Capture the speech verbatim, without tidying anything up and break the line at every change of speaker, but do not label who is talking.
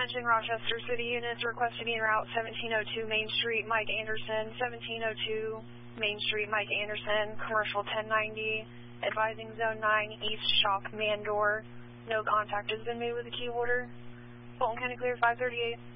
Attention Rochester City units request to be en route seventeen oh two Main Street, Mike Anderson, seventeen oh two Main Street, Mike Anderson, commercial ten ninety, advising zone nine, east shock man door. No contact has been made with the key holder. Fulton County clear five thirty-eight.